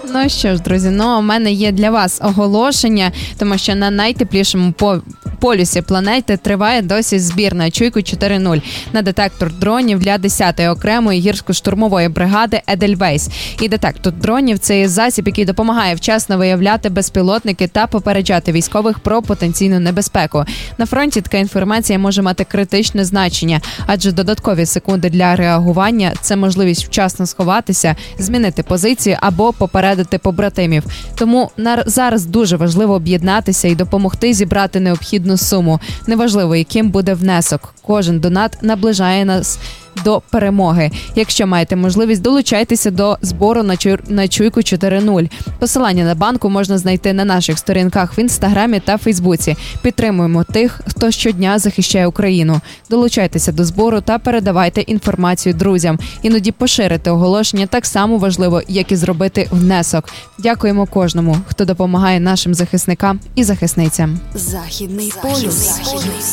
Ну що ж, друзі, у мене є для вас оголошення, тому що на найтеплішому полюсі планети триває досі збір на чуйку 4.0 на детектор дронів для 10-ї окремої гірсько-штурмової бригади «Едельвейс». І детектор дронів – це є засіб, який допомагає вчасно виявляти безпілотники та попереджати військових про потенційну небезпеку. На фронті така інформація може мати критичне значення, адже додаткові секунди для реагування – це можливість вчасно сховатися, змінити позицію або попередити побратимів. Тому зараз дуже важливо об'єднатися і допомогти зібрати необхідну суму. Неважливо, яким буде внесок. Кожен донат наближає нас до перемоги. Якщо маєте можливість, долучайтеся до збору на чуйку 4.0. Посилання на банку можна знайти на наших сторінках в Інстаграмі та Фейсбуці. Підтримуємо тих, хто щодня захищає Україну. Долучайтеся до збору та передавайте інформацію друзям. Іноді поширити оголошення так само важливо, як і зробити внесок. Дякуємо кожному, хто допомагає нашим захисникам і захисницям. Західний полюс.